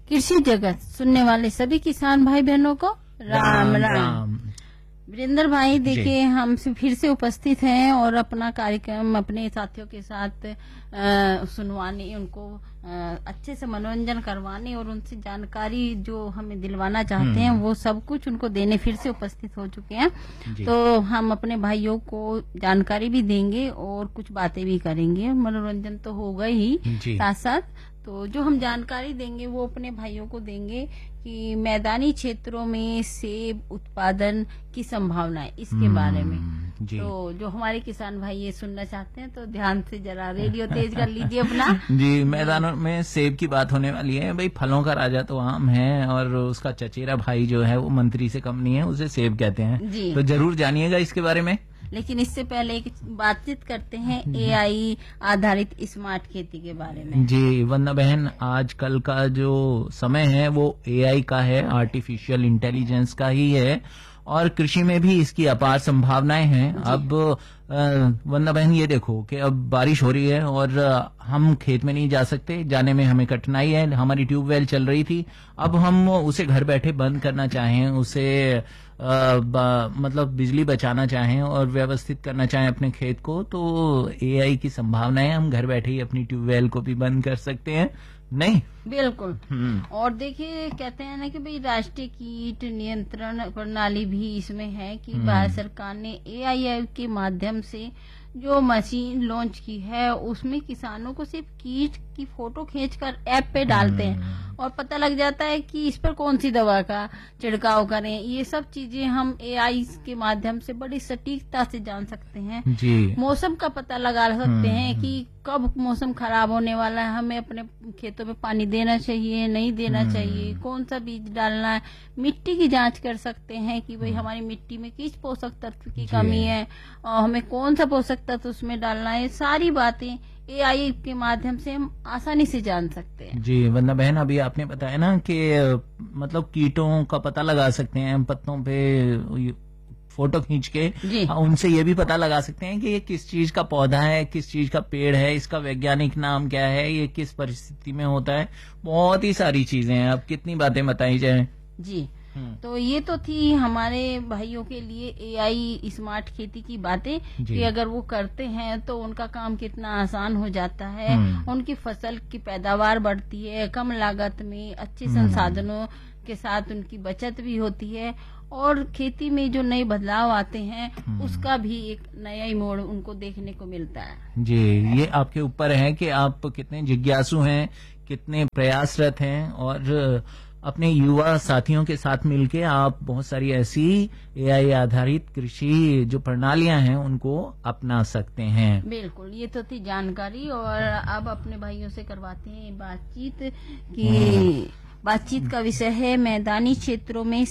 कृषि जगत सुनने वाले सभी किसान भाई बहनों को राम राम। वीरेंद्र भाई देखिए हम फिर से उपस्थित हैं और अपना कार्यक्रम अपने साथियों के साथ सुनवाने, उनको अच्छे से मनोरंजन करवाने और उनसे जानकारी जो हमें दिलवाना चाहते हैं वो सब कुछ उनको देने फिर से उपस्थित हो चुके हैं। तो हम अपने भाइयों को जानकारी भी देंगे और कुछ बातें भी करेंगे, मनोरंजन तो होगा ही साथ साथ। तो जो हम जानकारी देंगे वो अपने भाइयों को देंगे कि मैदानी क्षेत्रों में सेब उत्पादन की संभावना है, इसके बारे में। तो जो हमारे किसान भाई ये सुनना चाहते हैं तो ध्यान से जरा रेडियो तेज कर लीजिए अपना। जी, मैदानों में सेब की बात होने वाली है। भाई फलों का राजा तो आम है और उसका चचेरा भाई जो है वो मंत्री से कम नहीं है, उसे सेब कहते हैं। तो जरूर जानिएगा इसके बारे में। लेकिन इससे पहले एक बातचीत करते हैं एआई आधारित स्मार्ट खेती के बारे में। जी वंदना बहन, आजकल का जो समय है वो एआई का है, आर्टिफिशियल इंटेलिजेंस का ही है और कृषि में भी इसकी अपार संभावनाएं हैं। अब वंदना बहन ये देखो कि अब बारिश हो रही है और हम खेत में नहीं जा सकते, जाने में हमें कठिनाई है। हमारी ट्यूबवेल चल रही थी, अब हम उसे घर बैठे बंद करना चाहें, उसे मतलब बिजली बचाना चाहें और व्यवस्थित करना चाहें अपने खेत को, तो एआई की संभावना है हम घर बैठे ही अपनी ट्यूबवेल को भी बंद कर सकते हैं। नहीं बिल्कुल। और देखिए कहते हैं ना कि भाई राष्ट्रीय कीट नियंत्रण प्रणाली भी इसमें है कि भारत सरकार ने एआई के माध्यम से जो मशीन लॉन्च की है उसमें किसानों को सिर्फ कीट की फोटो खींचकर ऐप पे डालते हैं और पता लग जाता है कि इस पर कौन सी दवा का छिड़काव करें। ये सब चीजें हम एआई के माध्यम से बड़ी सटीकता से जान सकते हैं। मौसम का पता लगा सकते हैं कि कब मौसम खराब होने वाला है, हमें अपने खेतों में पानी देना चाहिए नहीं देना चाहिए, कौन सा बीज डालना है। मिट्टी की जांच कर सकते हैं कि भाई हमारी मिट्टी में किस पोषक तत्व की कमी है और हमें कौन सा पोषक तत्व उसमें डालना है। सारी बातें एआई के माध्यम से हम आसानी से जान सकते हैं। जी वंदना बहन, अभी आपने बताया ना कि मतलब कीटों का पता लगा सकते हैं, पत्तों पे फोटो खींच के उनसे ये भी पता लगा सकते हैं कि ये किस चीज का पौधा है, किस चीज का पेड़ है, इसका वैज्ञानिक नाम क्या है, ये किस परिस्थिति में होता है। बहुत ही सारी चीजें हैं, अब कितनी बातें बताई जाए। जी तो ये तो थी हमारे भाइयों के लिए एआई स्मार्ट खेती की बातें कि अगर वो करते हैं तो उनका काम कितना आसान हो जाता है, उनकी फसल की पैदावार बढ़ती है, कम लागत में अच्छे संसाधनों के साथ उनकी बचत भी होती है और खेती में जो नए बदलाव आते हैं उसका भी एक नया ही मोड़ उनको देखने को मिलता है। जी ये आपके ऊपर है कि आप कितने जिज्ञासु हैं, कितने प्रयासरत हैं और अपने युवा साथियों के साथ मिलके आप बहुत सारी ऐसी एआई आधारित कृषि जो प्रणालियां हैं उनको अपना सकते हैं। बिल्कुल, ये तो थी जानकारी और अब अपने भाइयों से करवाते हैं बातचीत की। बातचीत का विषय है मैदानी क्षेत्रों में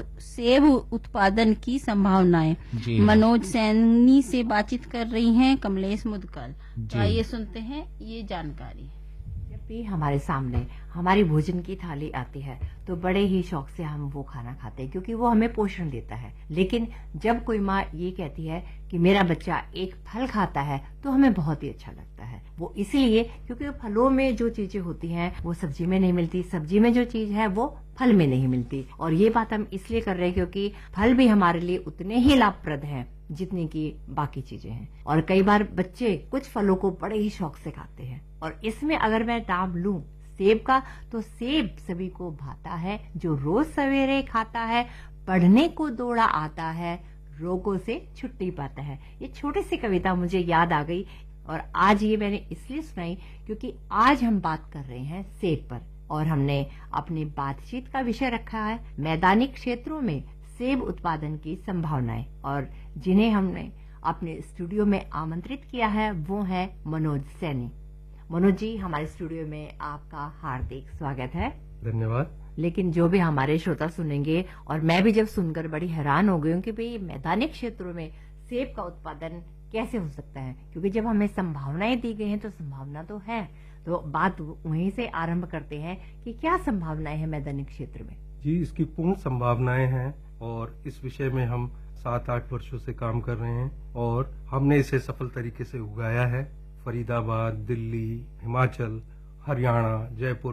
सेब उत्पादन की संभावनाएं। मनोज सैनी से बातचीत कर रही हैं कमलेश मुदगल। आइए सुनते हैं ये जानकारी। जब भी हमारे सामने हमारी भोजन की थाली आती है तो बड़े ही शौक से हम वो खाना खाते हैं क्योंकि वो हमें पोषण देता है। लेकिन जब कोई माँ ये कहती है कि मेरा बच्चा एक फल खाता है तो हमें बहुत ही अच्छा लगता है। वो इसीलिए क्योंकि फलों में जो चीजें होती हैं वो सब्जी में नहीं मिलती, सब्जी में जो चीज है वो फल में नहीं मिलती। और ये बात हम इसलिए कर रहे हैं क्योंकि फल भी हमारे लिए उतने ही लाभप्रद हैं जितनी की बाकी चीजें हैं। और कई बार बच्चे कुछ फलों को बड़े ही शौक से खाते हैं और इसमें अगर मैं नाम लूं सेब का तो सेब सभी को भाता है, जो रोज सवेरे खाता है, पढ़ने को दौड़ा आता है, रोगों से छुट्टी पाता है। ये छोटी सी कविता मुझे याद आ गई और आज ये मैंने इसलिए सुनाई क्योंकि आज हम बात कर रहे हैं सेब पर और हमने अपनी बातचीत का विषय रखा है मैदानी क्षेत्रों में सेब उत्पादन की संभावनाएं। और जिन्हें हमने अपने स्टूडियो में आमंत्रित किया है वो है मनोज सैनी। मनोज जी, हमारे स्टूडियो में आपका हार्दिक स्वागत है। धन्यवाद। लेकिन जो भी हमारे श्रोता सुनेंगे और मैं भी जब सुनकर बड़ी हैरान हो गई हूँ कि भाई मैदानी क्षेत्रों में सेब का उत्पादन कैसे हो सकता है, क्योंकि जब हमें संभावनाएं दी गई हैं तो संभावना तो है। तो बात वहीं से आरंभ करते हैं कि क्या संभावनाएं हैं मैदानी क्षेत्र में। जी, इसकी पूर्ण संभावनाएं हैं और इस विषय में हम 7-8 वर्षों से काम कर रहे हैं और हमने इसे सफल तरीके से उगाया है। फरीदाबाद, दिल्ली, हिमाचल, हरियाणा, जयपुर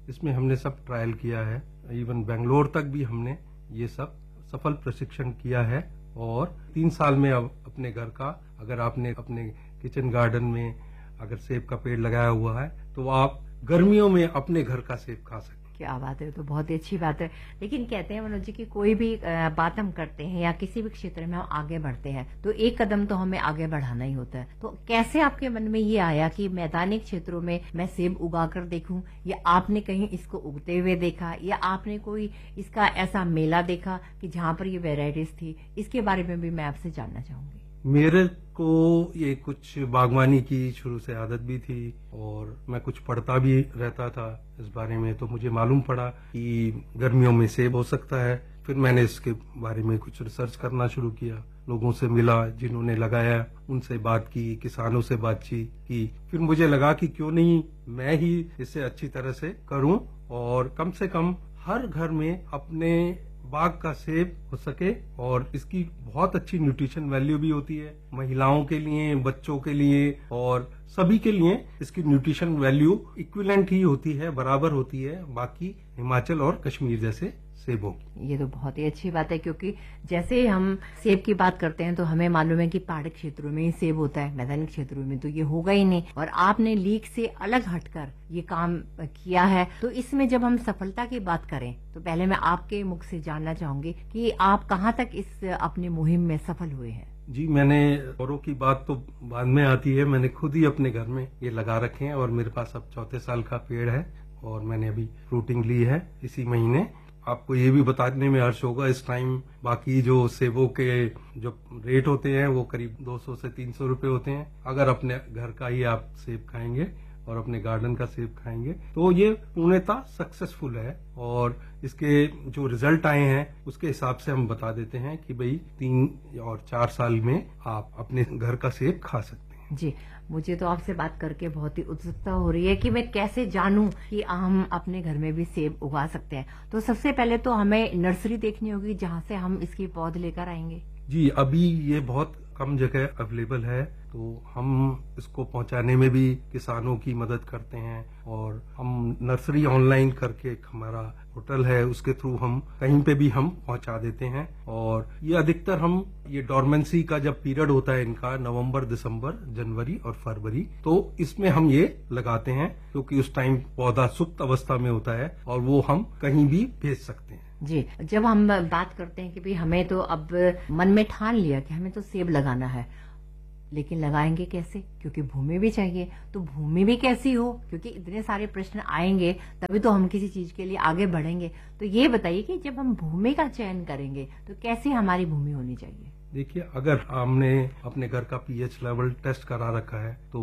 इसमें हमने सब ट्रायल किया है। इवन बेंगलोर तक भी हमने ये सब सफल प्रशिक्षण किया है। और 3 साल में अब अपने घर का, अगर आपने अपने किचन गार्डन में अगर सेब का पेड़ लगाया हुआ है तो आप गर्मियों में अपने घर का सेब खा सकते हैं। क्या बात है, तो बहुत ही अच्छी बात है। लेकिन कहते हैं मनोज जी कि कोई भी बात हम करते हैं या किसी भी क्षेत्र में हम आगे बढ़ते हैं तो एक कदम तो हमें आगे बढ़ाना ही होता है। तो कैसे आपके मन में ये आया कि मैदानी क्षेत्रों में मैं सेब उगाकर देखूं, या आपने कहीं इसको उगते हुए देखा, या आपने कोई इसका ऐसा मेला देखा कि जहां पर ये वेराइटीज थी? इसके बारे में भी मैं आपसे जानना चाहूंगी। मेरे को ये कुछ बागवानी की शुरू से आदत भी थी और मैं कुछ पढ़ता भी रहता था इस बारे में, तो मुझे मालूम पड़ा कि गर्मियों में सेब हो सकता है। फिर मैंने इसके बारे में कुछ रिसर्च करना शुरू किया, लोगों से मिला जिन्होंने लगाया, उनसे बात की, किसानों से बातचीत की। फिर मुझे लगा कि क्यों नहीं मैं ही इसे अच्छी तरह से करूं और कम से कम हर घर में अपने बाग का सेब हो सके। और इसकी बहुत अच्छी न्यूट्रिशन वैल्यू भी होती है महिलाओं के लिए, बच्चों के लिए और सभी के लिए। इसकी न्यूट्रिशन वैल्यू इक्विवेलेंट ही होती है, बराबर होती है बाकी हिमाचल और कश्मीर जैसे सेबों की। ये तो बहुत ही अच्छी बात है, क्योंकि जैसे हम सेब की बात करते हैं तो हमें मालूम है कि पहाड़ी क्षेत्रों में ही सेब होता है, मैदानी क्षेत्रों में तो ये होगा ही नहीं। और आपने लीक से अलग हटकर ये काम किया है। तो इसमें जब हम सफलता की बात करें तो पहले मैं आपके मुख से जानना चाहूंगी कि आप कहाँ तक इस अपनी मुहिम में सफल हुए हैं। जी, मैंने औरों की बात तो बाद में आती है, मैंने खुद ही अपने घर में ये लगा रखे हैं और मेरे पास अब 4 साल का पेड़ है और मैंने अभी फ्रूटिंग ली है इसी महीने। आपको ये भी बताने में हर्ष होगा, इस टाइम बाकी जो सेबों के जो रेट होते हैं वो करीब 200 से 300 रुपए होते हैं। अगर अपने घर का ही आप सेब खाएंगे और अपने गार्डन का सेब खाएंगे तो ये पूर्णतः सक्सेसफुल है। और इसके जो रिजल्ट आए हैं उसके हिसाब से हम बता देते हैं कि भाई 3 और 4 साल में आप अपने घर का सेब खा सकते हैं। जी, मुझे तो आपसे बात करके बहुत ही उत्सुकता हो रही है कि मैं कैसे जानूं कि हम अपने घर में भी सेब उगा सकते हैं। तो सबसे पहले तो हमें नर्सरी देखनी होगी जहां से हम इसके पौधे लेकर आएंगे। जी, अभी ये बहुत कम जगह अवेलेबल है तो हम इसको पहुंचाने में भी किसानों की मदद करते हैं। और हम नर्सरी ऑनलाइन करके एक हमारा पोर्टल है, उसके थ्रू हम कहीं पे भी हम पहुंचा देते हैं। और ये अधिकतर हम ये डॉर्मेंसी का जब पीरियड होता है इनका, नवंबर, दिसंबर, जनवरी और फरवरी, तो इसमें हम ये लगाते हैं क्योंकि उस टाइम पौधा सुप्त अवस्था में होता है और वो हम कहीं भी भेज सकते हैं। जी, जब हम बात करते हैं कि भाई हमें तो अब मन में ठान लिया कि हमें तो सेब लगाना है, लेकिन लगाएंगे कैसे? क्योंकि भूमि भी चाहिए। तो भूमि भी कैसी हो, क्योंकि इतने सारे प्रश्न आएंगे तभी तो हम किसी चीज के लिए आगे बढ़ेंगे। तो ये बताइए कि जब हम भूमि का चयन करेंगे तो कैसी हमारी भूमि होनी चाहिए? देखिए, अगर हमने अपने घर का पीएच लेवल टेस्ट करा रखा है तो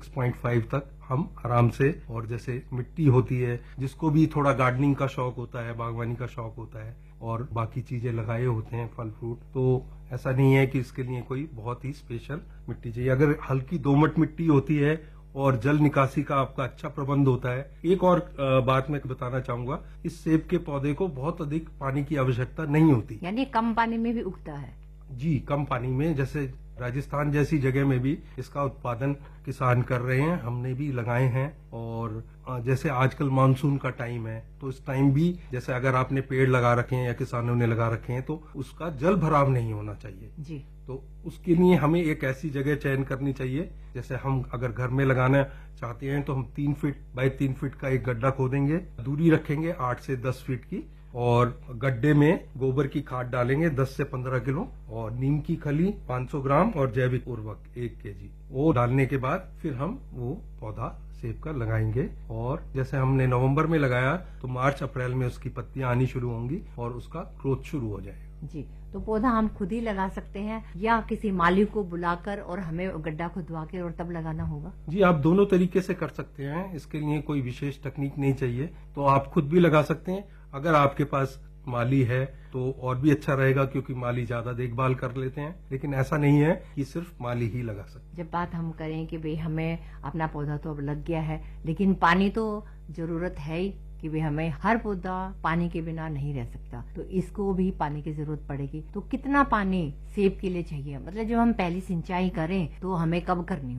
6.5 तक हम आराम से, और जैसे मिट्टी होती है, जिसको भी थोड़ा गार्डनिंग का शौक होता है, बागवानी का शौक होता है और बाकी चीजें लगाए होते हैं, फल फ्रूट, तो ऐसा नहीं है कि इसके लिए कोई बहुत ही स्पेशल मिट्टी चाहिए। अगर हल्की दोमट मिट्टी होती है और जल निकासी का आपका अच्छा प्रबंध होता है। एक और बात मैं बताना चाहूंगा, इस सेब के पौधे को बहुत अधिक पानी की आवश्यकता नहीं होती, यानी कम पानी में भी उगता है। जी, कम पानी में, जैसे राजस्थान जैसी जगह में भी इसका उत्पादन किसान कर रहे हैं, हमने भी लगाए हैं। और जैसे आजकल मानसून का टाइम है तो इस टाइम भी जैसे अगर आपने पेड़ लगा रखे हैं या किसानों ने लगा रखे हैं तो उसका जल भराव नहीं होना चाहिए जी। तो उसके लिए हमें एक ऐसी जगह चयन करनी चाहिए, जैसे हम अगर घर में लगाना चाहते हैं तो हम 3 फीट बाय 3 फीट का एक गड्ढा खोदेंगे, दूरी रखेंगे 8 से 10 फीट की, और गड्ढे में गोबर की खाद डालेंगे 10 से 15 किलो और नीम की खली 500 ग्राम और जैविक उर्वरक 1 kg। वो डालने के बाद फिर हम वो पौधा सेब का लगाएंगे। और जैसे हमने नवंबर में लगाया तो मार्च अप्रैल में उसकी पत्तियां आनी शुरू होंगी और उसका ग्रोथ शुरू हो जाएगा। जी, तो पौधा हम खुद ही लगा सकते हैं या किसी माली को बुलाकर और हमें गड्ढा खुदवा के और तब लगाना होगा? जी, आप दोनों तरीके से कर सकते हैं, इसके लिए कोई विशेष तकनीक नहीं चाहिए। तो आप खुद भी लगा सकते हैं, अगर आपके पास माली है तो और भी अच्छा रहेगा क्योंकि माली ज्यादा देखभाल कर लेते हैं, लेकिन ऐसा नहीं है कि सिर्फ माली ही लगा सकते। जब बात हम करें कि भाई हमें अपना पौधा तो अब लग गया है, लेकिन पानी तो जरूरत है ही कि भाई हमें हर पौधा पानी के बिना नहीं रह सकता, तो इसको भी पानी की जरूरत पड़ेगी। तो कितना पानी सेब के लिए चाहिए? मतलब जब हम पहली सिंचाई करें तो हमें कब करनी होगी?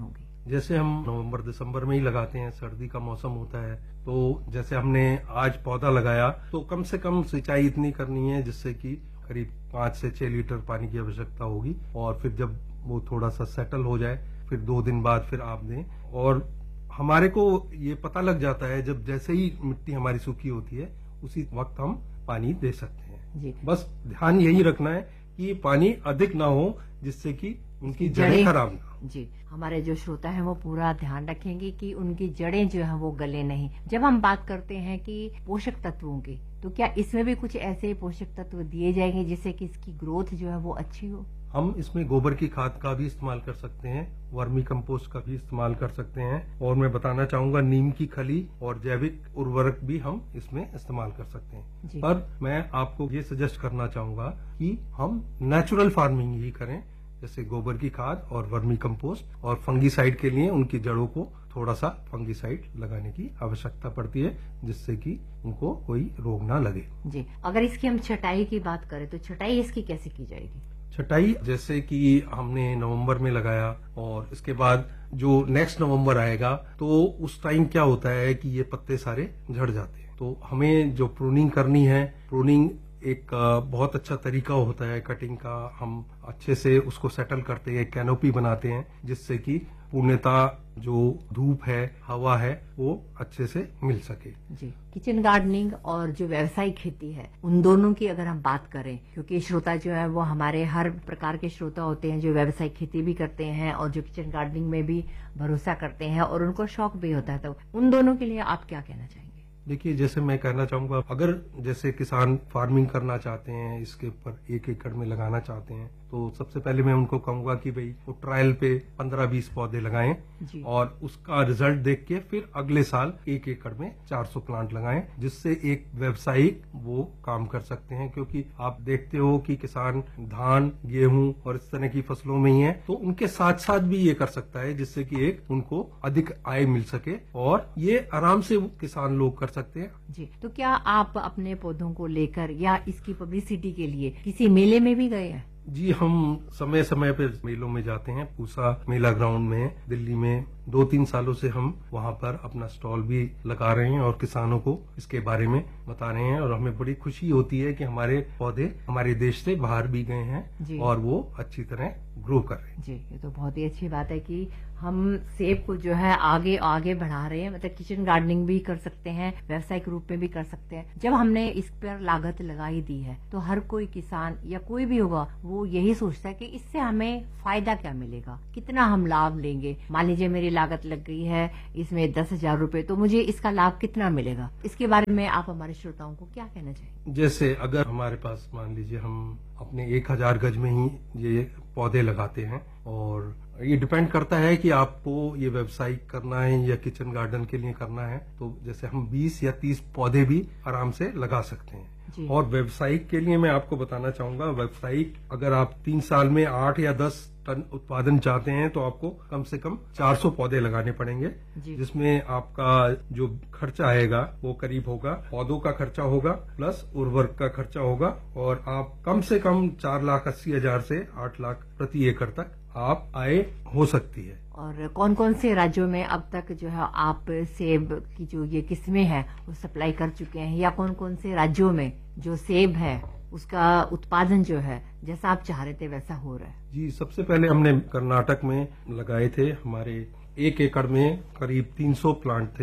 जैसे हम नवंबर दिसंबर में ही लगाते हैं, सर्दी का मौसम होता है, तो जैसे हमने आज पौधा लगाया तो कम से कम सिंचाई इतनी करनी है जिससे कि करीब 5 से 6 लीटर पानी की आवश्यकता होगी। और फिर जब वो थोड़ा सा सेटल हो जाए फिर 2 दिन बाद फिर आप दें। और हमारे को ये पता लग जाता है जब जैसे ही मिट्टी हमारी सूखी होती है उसी वक्त हम पानी दे सकते हैं जी। बस ध्यान यही रखना है कि पानी अधिक ना हो जिससे कि उनकी जड़ें खराब ना हो जी। हमारे जो श्रोता हैं वो पूरा ध्यान रखेंगे कि उनकी जड़ें जो है वो गले नहीं। जब हम बात करते हैं कि पोषक तत्वों की, तो क्या इसमें भी कुछ ऐसे पोषक तत्व दिए जाएंगे जिससे कि इसकी ग्रोथ जो है वो अच्छी हो? हम इसमें गोबर की खाद का भी इस्तेमाल कर सकते हैं, वर्मी कंपोस्ट का भी इस्तेमाल कर सकते हैं, और मैं बताना चाहूंगा नीम की खली और जैविक उर्वरक भी हम इसमें इस्तेमाल कर सकते हैं। पर मैं आपको ये सजेस्ट करना चाहूंगा कि हम नेचुरल फार्मिंग ही करें, जैसे गोबर की खाद और वर्मी कंपोस्ट। और फंगीसाइड के लिए उनकी जड़ों को थोड़ा सा फंगीसाइड लगाने की आवश्यकता पड़ती है जिससे कि उनको कोई रोग ना लगे जी। अगर इसकी हम छटाई की बात करें तो छटाई इसकी कैसे की जाएगी? छटाई जैसे कि हमने नवंबर में लगाया और इसके बाद जो नेक्स्ट नवंबर आएगा तो उस टाइम क्या होता है कि ये पत्ते सारे झड़ जाते हैं। तो हमें जो प्रूनिंग करनी है, प्रूनिंग एक बहुत अच्छा तरीका होता है कटिंग का। हम अच्छे से उसको सेटल करते हैं, कैनोपी बनाते हैं जिससे कि पूर्णतः जो धूप है, हवा है, वो अच्छे से मिल सके जी। किचन गार्डनिंग और जो व्यावसायिक खेती है उन दोनों की अगर हम बात करें, क्योंकि श्रोता जो है वो हमारे हर प्रकार के श्रोता होते हैं जो व्यावसायिक खेती भी करते हैं और जो किचन गार्डनिंग में भी भरोसा करते हैं और उनको शौक भी होता है, तो उन दोनों के लिए आप क्या कहना चाहेंगे? देखिए, जैसे मैं कहना चाहूंगा, अगर जैसे किसान फार्मिंग करना चाहते हैं, इसके ऊपर 1 एकड़ में लगाना चाहते हैं, तो सबसे पहले मैं उनको कहूंगा कि भाई वो ट्रायल पे 15-20 पौधे लगाएं और उसका रिजल्ट देख के फिर अगले साल 1 एकड़ में 400 प्लांट लगाएं, जिससे एक व्यावसायिक वो काम कर सकते हैं। क्योंकि आप देखते हो कि किसान धान, गेहूं और इस तरह की फसलों में ही है, तो उनके साथ साथ भी ये कर सकता है जिससे कि एक उनको अधिक आय मिल सके और ये आराम से किसान लोग कर सकते हैं जी। तो क्या आप अपने पौधों को लेकर या इसकी पब्लिसिटी के लिए किसी मेले में भी गए हैं? जी, हम समय समय पर मेलों में जाते हैं। पूसा मेला ग्राउंड में दिल्ली में 2-3 सालों से हम वहाँ पर अपना स्टॉल भी लगा रहे हैं और किसानों को इसके बारे में बता रहे हैं। और हमें बड़ी खुशी होती है कि हमारे पौधे हमारे देश से बाहर भी गए हैं और वो अच्छी तरह ग्रो कर रहे हैं जी। ये तो बहुत ही अच्छी बात है कि हम सेब को जो है आगे आगे बढ़ा रहे हैं। मतलब किचन गार्डनिंग भी कर सकते हैं, व्यावसायिक रूप में भी कर सकते हैं। जब हमने इस पर लागत लगाई दी है तो हर कोई किसान या कोई भी होगा वो यही सोचता है कि इससे हमें फायदा क्या मिलेगा, कितना हम लाभ लेंगे। मान लीजिए मेरी लागत लग गई है इसमें 10,000 रुपए, तो मुझे इसका लाभ कितना मिलेगा? इसके बारे में आप हमारे श्रोताओं को क्या कहना चाहिए? जैसे अगर हमारे पास मान लीजिए हम अपने 1000 गज में ही ये पौधे लगाते हैं, और ये डिपेंड करता है कि आपको ये व्यवसायिक करना है या किचन गार्डन के लिए करना है, तो जैसे हम 20 या 30 पौधे भी आराम से लगा सकते हैं। और व्यवसायिक के लिए मैं आपको बताना चाहूंगा, व्यवसायिक अगर आप 3 साल में 8 या 10 टन उत्पादन चाहते हैं तो आपको कम से कम 400 पौधे लगाने पड़ेंगे, जिसमें आपका जो खर्चा आएगा वो करीब होगा, पौधों का खर्चा होगा प्लस उर्वरक का खर्चा होगा, और आप कम से कम 4,80,000 से 8 लाख प्रति एकड़ तक आप आय हो सकती है। और कौन कौन से राज्यों में अब तक जो है आप सेब की जो ये किस्में हैं वो सप्लाई कर चुके हैं, या कौन कौन से राज्यों में जो सेब है उसका उत्पादन जो है जैसा आप चाह रहे थे वैसा हो रहा है? जी, सबसे पहले हमने कर्नाटक में लगाए थे। हमारे 1 एकड़ में करीब 300 प्लांट थे।